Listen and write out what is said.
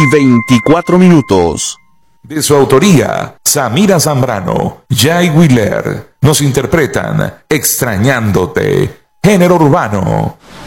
24 minutos. De su autoría, Samira Zambrano, Jay Wheeler nos interpretan Extrañándote, género urbano.